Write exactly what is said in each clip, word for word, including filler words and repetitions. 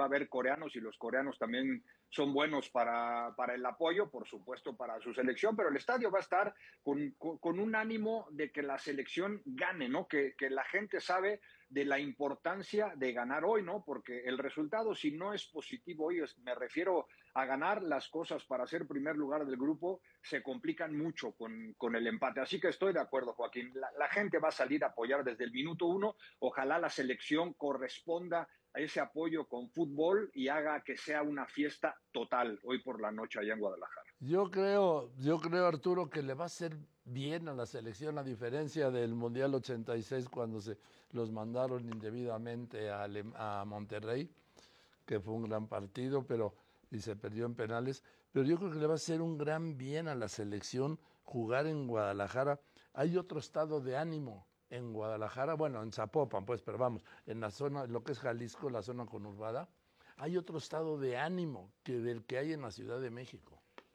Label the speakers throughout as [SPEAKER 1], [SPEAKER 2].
[SPEAKER 1] va a haber coreanos y los coreanos también son buenos para, para el apoyo, por supuesto, para su selección, pero el estadio va a estar con, con, con un ánimo de que la selección gane, ¿no? Que, que la gente sabe de la importancia de ganar hoy, ¿no? Porque el resultado, si no es positivo hoy, es, me refiero a ganar, las cosas para ser primer lugar del grupo se complican mucho con, con el empate. Así que estoy de acuerdo, Joaquín. La, la gente va a salir a apoyar desde el minuto uno. Ojalá la selección corresponda a ese apoyo con fútbol y haga que sea una fiesta total hoy por la noche allá en Guadalajara.
[SPEAKER 2] Yo creo, yo creo, Arturo, que le va a hacer bien a la selección, a diferencia del Mundial ochenta y seis, cuando se los mandaron indebidamente a, Ale- a Monterrey, que fue un gran partido, pero y se perdió en penales. Pero yo creo que le va a hacer un gran bien a la selección jugar en Guadalajara. Hay otro estado de ánimo en Guadalajara, bueno, en Zapopan, pues, pero vamos, en la zona, lo que es Jalisco, la zona conurbada, hay otro estado de ánimo que del que hay en la Ciudad de México.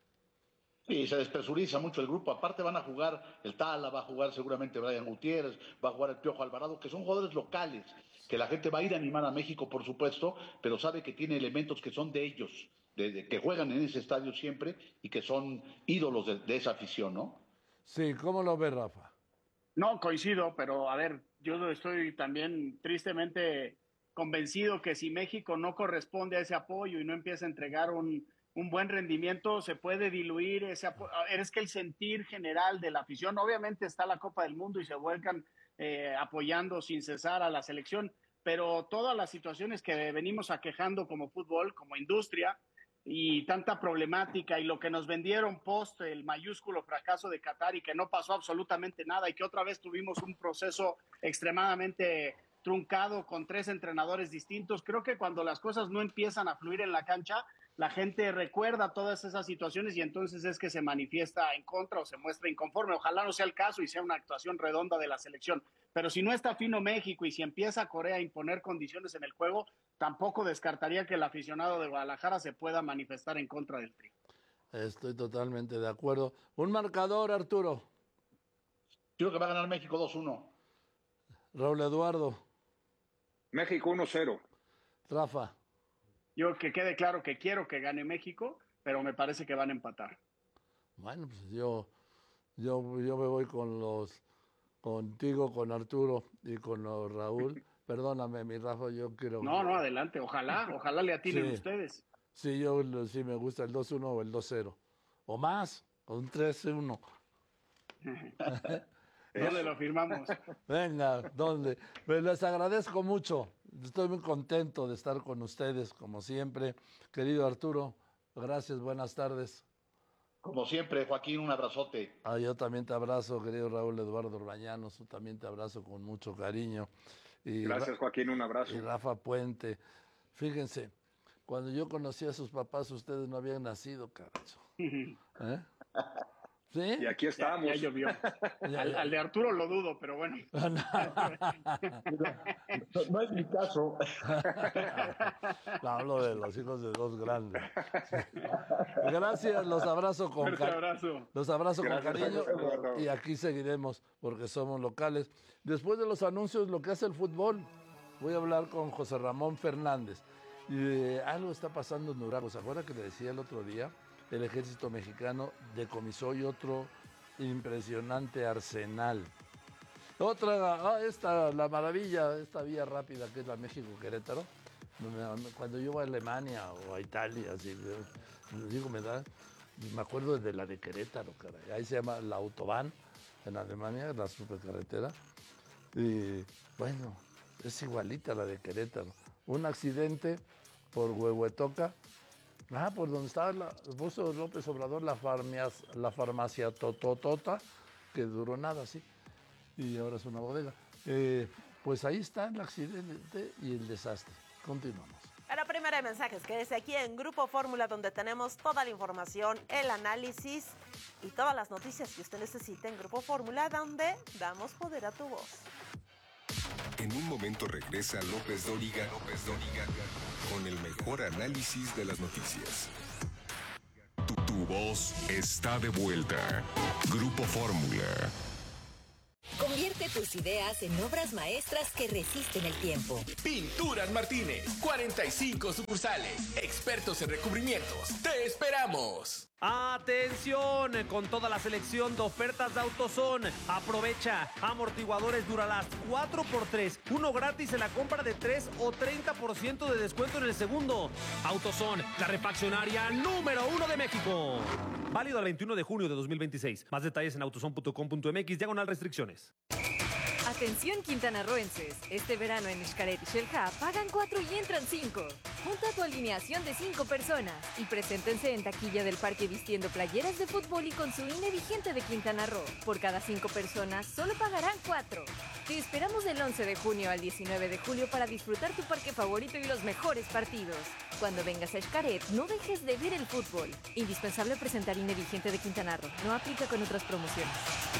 [SPEAKER 3] Sí, se despresuriza mucho el grupo. Aparte van a jugar el Tala, va a jugar seguramente Brian Gutiérrez, va a jugar el Piojo Alvarado, que son jugadores locales, que la gente va a ir a animar a México, por supuesto, pero sabe que tiene elementos que son de ellos, de, de, que juegan en ese estadio siempre y que son ídolos de, de esa afición, ¿no?
[SPEAKER 2] Sí, ¿cómo lo ves, Rafa?
[SPEAKER 4] No, coincido, pero a ver, yo estoy también tristemente convencido que si México no corresponde a ese apoyo y no empieza a entregar un, un buen rendimiento, se puede diluir ese apoyo. Es que el sentir general de la afición, obviamente está la Copa del Mundo y se vuelcan eh, apoyando sin cesar a la selección, pero todas las situaciones que venimos aquejando como fútbol, como industria, y tanta problemática y lo que nos vendieron post el mayúsculo fracaso de Qatar y que no pasó absolutamente nada y que otra vez tuvimos un proceso extremadamente truncado con tres entrenadores distintos. Creo que cuando las cosas no empiezan a fluir en la cancha, la gente recuerda todas esas situaciones y entonces es que se manifiesta en contra o se muestra inconforme. Ojalá no sea el caso y sea una actuación redonda de la selección. Pero si no está fino México y si empieza Corea a imponer condiciones en el juego, tampoco descartaría que el aficionado de Guadalajara se pueda manifestar en contra del Tri.
[SPEAKER 2] Estoy totalmente de acuerdo. Un marcador, Arturo.
[SPEAKER 3] Creo que va a ganar México dos uno.
[SPEAKER 2] Raúl Eduardo.
[SPEAKER 1] México uno cero.
[SPEAKER 2] Rafa.
[SPEAKER 4] Yo que quede claro que quiero que gane México, pero me parece que van a empatar.
[SPEAKER 2] Bueno, pues yo, yo, yo me voy con los, contigo, con Arturo y con los Raúl. Perdóname, mi Rafa, yo quiero...
[SPEAKER 4] No, no, adelante, ojalá, ojalá le atinen
[SPEAKER 2] sí,
[SPEAKER 4] ustedes.
[SPEAKER 2] Sí, yo sí me gusta el dos uno o el dos cero. O más, o un tres uno.
[SPEAKER 4] ¿Dónde lo firmamos?
[SPEAKER 2] Venga, ¿dónde? Pues les agradezco mucho. Estoy muy contento de estar con ustedes, como siempre. Querido Arturo, gracias, buenas tardes.
[SPEAKER 3] Como siempre, Joaquín, un abrazote.
[SPEAKER 2] Ah, yo también te abrazo, querido Raúl Eduardo Orbañanos, también te abrazo con mucho cariño. Y
[SPEAKER 1] gracias, Joaquín, un abrazo.
[SPEAKER 2] Y Rafa Puente. Fíjense, cuando yo conocí a sus papás, ustedes no habían nacido, carajo. ¿Eh? ¿Sí?
[SPEAKER 1] Y aquí estamos.
[SPEAKER 4] Ya, ya llovió. Ya, al, al de Arturo lo dudo, pero bueno.
[SPEAKER 3] no, no es mi caso.
[SPEAKER 2] No, hablo de los hijos de dos grandes. Gracias, los abrazo con
[SPEAKER 4] Fuerte abrazo.
[SPEAKER 2] Los abrazo
[SPEAKER 1] Gracias,
[SPEAKER 2] con cariño
[SPEAKER 1] Eduardo.
[SPEAKER 2] y aquí seguiremos porque somos locales. Después de los anuncios, lo que hace el fútbol, voy a hablar con José Ramón Fernández. Y eh, algo está pasando en Durango. ¿Se acuerda que le decía el otro día? El ejército mexicano decomisó y otro impresionante arsenal. Otra, ah, esta, la maravilla, esta vía rápida que es la México-Querétaro. Cuando yo voy a Alemania o a Italia, así, digo, me da, me acuerdo de la de Querétaro, caray. Ahí se llama la Autobahn en Alemania, la supercarretera. Y bueno, es igualita a la de Querétaro. Un accidente por Huehuetoca. Ah, por donde estaba la, puso López Obrador la, farmias, la farmacia Tototota, que duró nada, sí, y ahora es una bodega. Eh, pues ahí está el accidente y el desastre. Continuamos.
[SPEAKER 5] Pero primero hay mensajes, quédese aquí en Grupo Fórmula, donde tenemos toda la información, el análisis y todas las noticias que usted necesite en Grupo Fórmula, donde damos poder a tu voz.
[SPEAKER 6] En un momento regresa López Dóriga, López Dóriga, con el mejor análisis de las noticias. Tu, tu voz está de vuelta. Grupo Fórmula.
[SPEAKER 7] Convierte Convierte tus ideas en obras maestras que resisten el tiempo.
[SPEAKER 8] Pinturas Martínez, cuarenta y cinco sucursales, expertos en recubrimientos. ¡Te esperamos!
[SPEAKER 9] ¡Atención! Con toda la selección de ofertas de AutoZone. Aprovecha amortiguadores Duralast cuatro por tres, uno gratis en la compra de tres o treinta por ciento de descuento en el segundo. AutoZone, la refaccionaria número uno de México. Válido al veintiuno de junio de dos mil veintiséis. Más detalles en autozone punto com punto m x, diagonal restricciones.
[SPEAKER 10] Atención quintanarroenses, este verano en Xcaret y Xel-Há pagan cuatro y entran cinco. Junta tu alineación de cinco personas y preséntense en taquilla del parque vistiendo playeras de fútbol y con su I N E vigente de Quintana Roo. Por cada cinco personas solo pagarán cuatro. Te esperamos del once de junio al diecinueve de julio para disfrutar tu parque favorito y los mejores partidos. Cuando vengas a Xcaret, no dejes de ver el fútbol. Indispensable presentar I N E vigente de Quintana Roo. No aplica con otras promociones.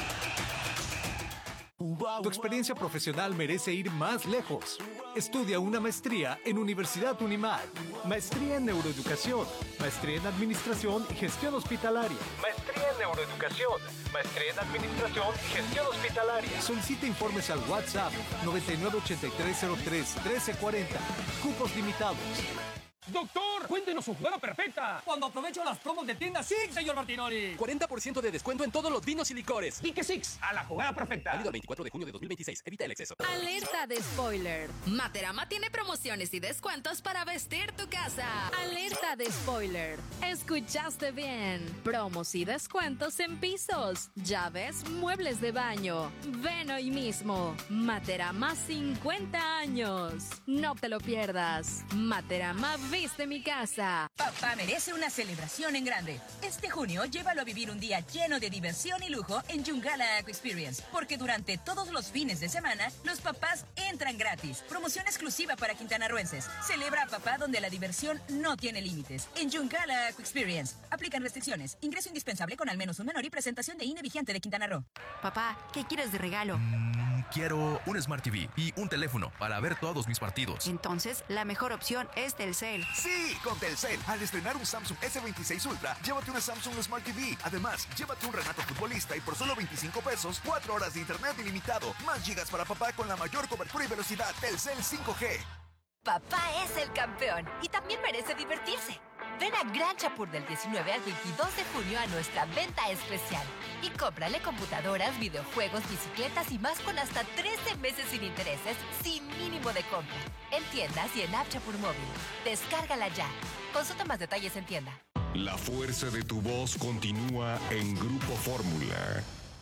[SPEAKER 11] Tu experiencia profesional merece ir más lejos. Estudia una maestría en Universidad Unimad. Maestría en Neuroeducación. Maestría en Administración y Gestión Hospitalaria. Maestría en Neuroeducación. Maestría en Administración y Gestión Hospitalaria. Solicita informes al WhatsApp noventa y nueve ochenta y tres cero tres trece cuarenta. Cupos limitados.
[SPEAKER 12] Doctor, cuéntenos su jugada perfecta. Cuando aprovecho las promos de tienda Six, señor Martinoli.
[SPEAKER 13] cuarenta por ciento de descuento en todos los vinos y licores.
[SPEAKER 12] Dique Six, a la jugada perfecta.
[SPEAKER 13] Válido el veinticuatro de junio de dos mil veintiséis. Evita el exceso.
[SPEAKER 14] Alerta de spoiler. Materama tiene promociones y descuentos para vestir tu casa. Alerta de spoiler. Escuchaste bien. Promos y descuentos en pisos, llaves, muebles de baño. Ven hoy mismo. Materama cincuenta años. No te lo pierdas. Materama Viste mi casa.
[SPEAKER 15] Papá merece una celebración en grande. Este junio, llévalo a vivir un día lleno de diversión y lujo en Yungala Aqua Experience, porque durante todos los fines de semana, los papás entran gratis. Promoción exclusiva para quintanarroenses. Celebra a papá donde la diversión no tiene límites. En Yungala Aqua Experience. Aplican restricciones. Ingreso indispensable con al menos un menor y presentación de I N E vigente de Quintana Roo.
[SPEAKER 16] Papá, ¿qué quieres de regalo?
[SPEAKER 17] Mm, quiero un Smart T V y un teléfono para ver todos mis partidos.
[SPEAKER 16] Entonces, la mejor opción es Telcel.
[SPEAKER 18] ¡Sí! Con Telcel, al estrenar un Samsung ese veintiséis Ultra, llévate una Samsung Smart T V. Además, llévate un Renato futbolista y por solo veinticinco pesos, cuatro horas de internet ilimitado, más gigas para papá con la mayor cobertura y velocidad. Telcel cinco G.
[SPEAKER 7] Papá es el campeón y también merece divertirse. Ven a Gran Chapur del diecinueve al veintidós de junio a nuestra venta especial y cómprale computadoras, videojuegos, bicicletas y más con hasta trece meses sin intereses, sin mínimo de compra. En tiendas y en App Chapur Móvil. Descárgala ya. Consulta más detalles en tienda.
[SPEAKER 6] La fuerza de tu voz continúa en Grupo Fórmula.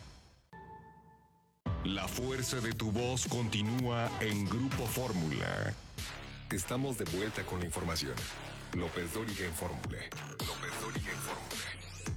[SPEAKER 6] La fuerza de tu voz continúa en Grupo Fórmula. Estamos de vuelta con la información. López Dóriga en Fórmula. López Dóriga en Fórmula.